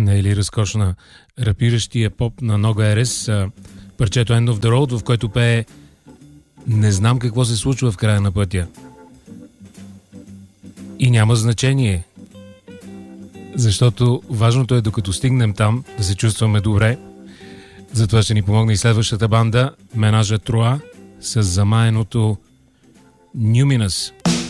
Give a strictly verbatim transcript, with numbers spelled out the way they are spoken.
Не е ли разкошна? Рапиращия поп на Нога Ерес, парчето End of the Road, в което пее "Не знам какво се случва в края на пътя". И няма значение, защото важното е докато стигнем там да се чувстваме добре. Затова ще ни помогне и следващата банда, Менажа Троа, с замаяното Numinous.